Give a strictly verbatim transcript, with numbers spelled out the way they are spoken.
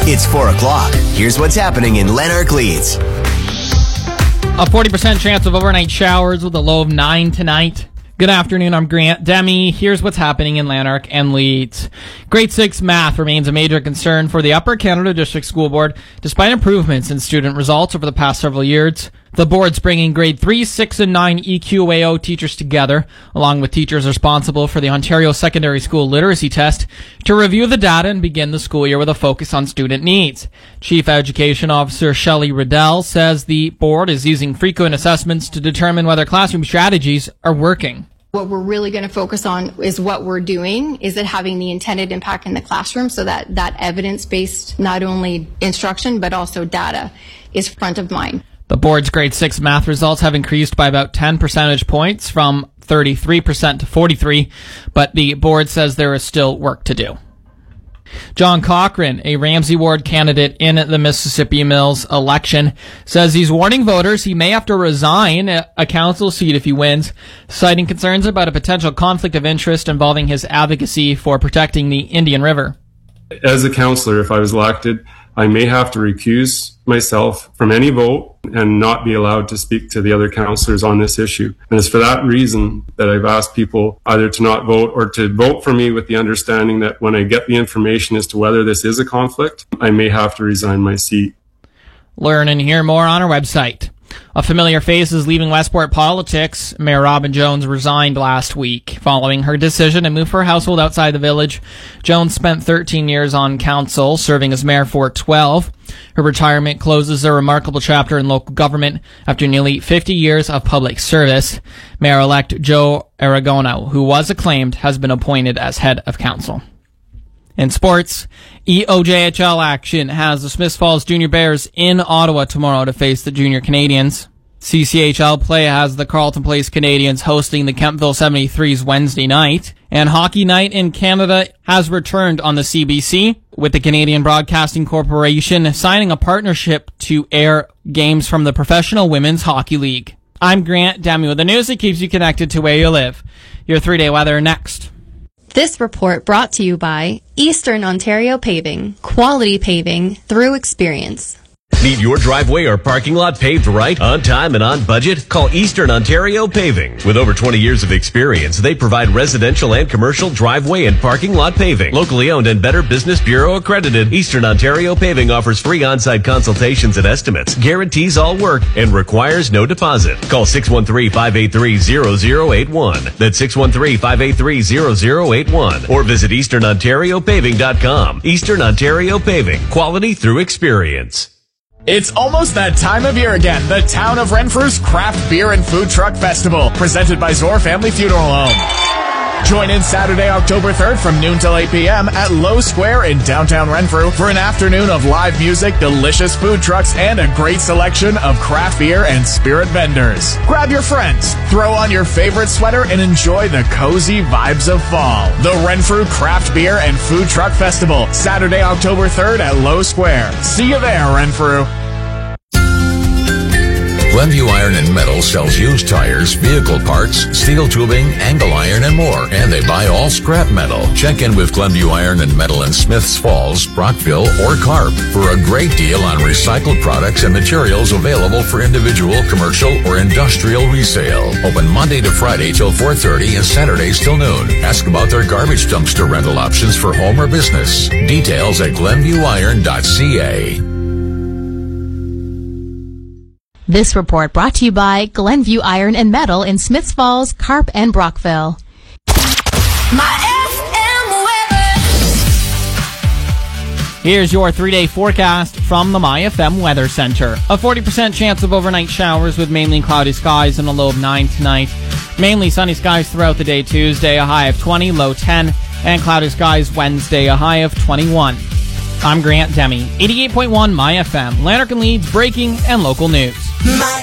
It's four o'clock. Here's what's happening in Lanark Leeds. A forty percent chance of overnight showers with a low of nine tonight. Good afternoon, I'm Grant Demi. Here's what's happening in Lanark and Leeds. Grade six math remains a major concern for the Upper Canada District School Board, despite improvements in student results over the past several years. The board's bringing grade three, six, and nine E Q A O teachers together, along with teachers responsible for the Ontario Secondary School Literacy Test, to review the data and begin the school year with a focus on student needs. Chief Education Officer Shelley Riddell says the board is using frequent assessments to determine whether classroom strategies are working. What we're really going to focus on is what we're doing. Is it having the intended impact in the classroom, so that that evidence-based, not only instruction, but also data is front of mind. The board's grade six math results have increased by about ten percentage points from thirty-three percent to forty-three, but the board says there is still work to do. John Cochran, a Ramsey Ward candidate in the Mississippi Mills election, says he's warning voters he may have to resign a council seat if he wins, citing concerns about a potential conflict of interest involving his advocacy for protecting the Indian River. As a councillor, if I was elected, I may have to recuse myself from any vote and not be allowed to speak to the other councillors on this issue. And it's for that reason that I've asked people either to not vote or to vote for me with the understanding that when I get the information as to whether this is a conflict, I may have to resign my seat. Learn and hear more on our website. A familiar face is leaving Westport politics. Mayor Robin Jones resigned last week following her decision to move her household outside the village. Jones spent thirteen years on council, serving as mayor for twelve. Her retirement closes a remarkable chapter in local government after nearly fifty years of public service. Mayor-elect Joe Aragono, who was acclaimed, has been appointed as head of council. In sports, E O J H L action has the Smiths Falls Junior Bears in Ottawa tomorrow to face the Junior Canadians. C C H L play has the Carleton Place Canadians hosting the Kemptville seventy-threes Wednesday night. And Hockey Night in Canada has returned on the C B C, with the Canadian Broadcasting Corporation signing a partnership to air games from the Professional Women's Hockey League. I'm Grant Demi with the news that keeps you connected to where you live. Your three-day weather next. This report brought to you by Eastern Ontario Paving. Quality paving through experience. Need your driveway or parking lot paved right, on time, and on budget? Call Eastern Ontario Paving. With over twenty years of experience, they provide residential and commercial driveway and parking lot paving. Locally owned and Better Business Bureau accredited, Eastern Ontario Paving offers free on-site consultations and estimates, guarantees all work, and requires no deposit. Call six one three, five eight three, zero zero eight one. That's six one three, five eight three, zero zero eight one. Or visit eastern ontario paving dot com. Eastern Ontario Paving. Quality through experience. It's almost that time of year again. The Town of Renfrew's Craft Beer and Food Truck Festival, presented by Zor Family Funeral Home. Join in Saturday, October third from noon till eight p.m. at Low Square in downtown Renfrew for an afternoon of live music, delicious food trucks, and a great selection of craft beer and spirit vendors. Grab your friends, throw on your favorite sweater, and enjoy the cozy vibes of fall. The Renfrew Craft Beer and Food Truck Festival, Saturday, October third at Low Square. See you there, Renfrew. Glenview Iron and Metal sells used tires, vehicle parts, steel tubing, angle iron, and more. And they buy all scrap metal. Check in with Glenview Iron and Metal in Smiths Falls, Brockville, or Carp for a great deal on recycled products and materials available for individual, commercial, or industrial resale. Open Monday to Friday till four thirty and Saturdays till noon. Ask about their garbage dumpster rental options for home or business. Details at glenview iron dot c a. This report brought to you by Glenview Iron and Metal in Smiths Falls, Carp, and Brockville. My F M weather. Here's your three-day forecast from the My F M Weather Center. A forty percent chance of overnight showers with mainly cloudy skies and a low of nine tonight. Mainly sunny skies throughout the day Tuesday, a high of twenty, low ten, and cloudy skies Wednesday, a high of twenty-one. I'm Grant Demi, eighty-eight point one My F M, Lanark and Leeds breaking and local news.